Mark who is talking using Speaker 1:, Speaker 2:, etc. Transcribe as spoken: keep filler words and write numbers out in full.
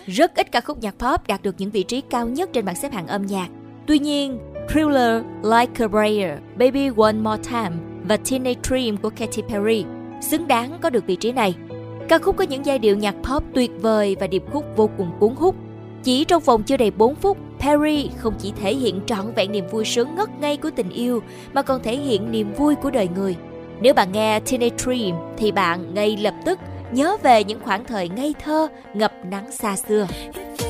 Speaker 1: Rất ít ca khúc nhạc pop đạt được những vị trí cao nhất trên bảng xếp hạng âm nhạc. Tuy nhiên, Thriller, Like a Prayer, Baby One More Time và Teenage Dream của Katy Perry xứng đáng có được vị trí này. Ca khúc có những giai điệu nhạc pop tuyệt vời và điệp khúc vô cùng cuốn hút. Chỉ trong vòng chưa đầy bốn phút, Perry không chỉ thể hiện trọn vẹn niềm vui sướng ngất ngây của tình yêu mà còn thể hiện niềm vui của đời người. Nếu bạn nghe Teenage Dream thì bạn ngay lập tức nhớ về những khoảng thời ngây thơ ngập nắng xa xưa.